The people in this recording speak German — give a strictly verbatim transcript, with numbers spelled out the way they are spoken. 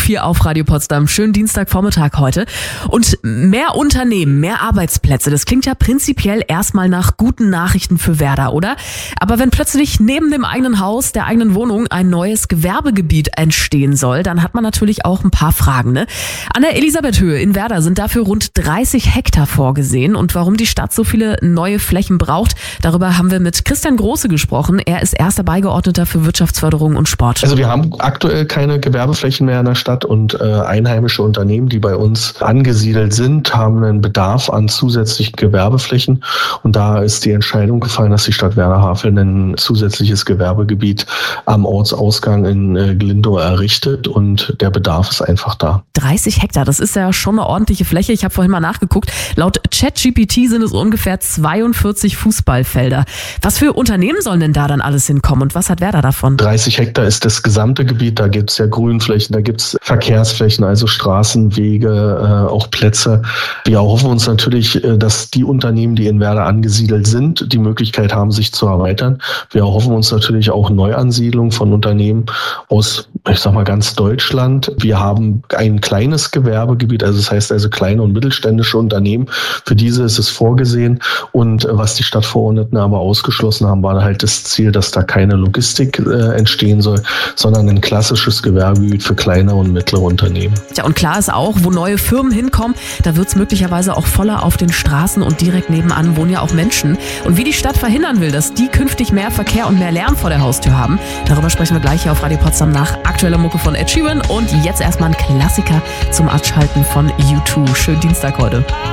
vier auf Radio Potsdam. Schönen Dienstagvormittag heute. Und mehr Unternehmen, mehr Arbeitsplätze, das klingt ja prinzipiell erstmal nach guten Nachrichten für Werder, oder? Aber wenn plötzlich neben dem eigenen Haus, der eigenen Wohnung ein neues Gewerbegebiet entstehen soll, dann hat man natürlich auch ein paar Fragen, ne? An der Elisabethhöhe in Werder sind dafür rund dreißig Hektar vorgesehen. Und warum die Stadt so viele neue Flächen braucht, darüber haben wir mit Christian Große gesprochen. Er ist erster Beigeordneter für Wirtschaftsförderung und Sport. Also wir haben aktuell keine Gewerbeflächen mehr in der Stadt und äh, einheimische Unternehmen, die bei uns angesiedelt sind, haben einen Bedarf an zusätzlichen Gewerbeflächen. Und da ist die Entscheidung gefallen, dass die Stadt Werder-Haveln ein zusätzliches Gewerbegebiet am Ortsausgang in äh, Glindow errichtet und der Bedarf ist einfach da. dreißig Hektar, das ist ja schon eine ordentliche Fläche. Ich habe vorhin mal nachgeguckt. Laut ChatGPT sind es ungefähr zweiundvierzig Fußballfelder. Was für Unternehmen sollen denn da dann alles hinkommen und was hat Werder davon? dreißig Hektar ist das gesamte Gebiet. Da gibt es ja Grünflächen, da gibt es Verkehrsflächen, also Straßen, Wege, äh, auch Plätze. Wir erhoffen uns natürlich, äh, dass die Unternehmen, die in Werder angesiedelt sind, die Möglichkeit haben, sich zu erweitern. Wir erhoffen uns natürlich auch Neuansiedlung von Unternehmen aus, ich sag mal, ganz Deutschland. Wir haben ein kleines Gewerbegebiet, also das heißt also kleine und mittelständische Unternehmen. Für diese ist es vorgesehen. Und was die Stadtverordneten aber ausgeschlossen haben, war halt das Ziel, dass da keine Logistik äh, entstehen soll, sondern ein klassisches Gewerbegebiet für kleine und mittlere Unternehmen. Ja, und klar ist auch, wo neue Firmen hinkommen, da wird es möglicherweise auch voller auf den Straßen und direkt nebenan wohnen ja auch Menschen. Und wie die Stadt verhindern will, dass die künftig mehr Verkehr und mehr Lärm vor der Haustür haben, darüber sprechen wir gleich hier auf Radio Potsdam nach aktueller Mucke von Ed Sheeran und jetzt erstmal ein Klassiker zum Abschalten von U zwei. Schönen Dienstag heute.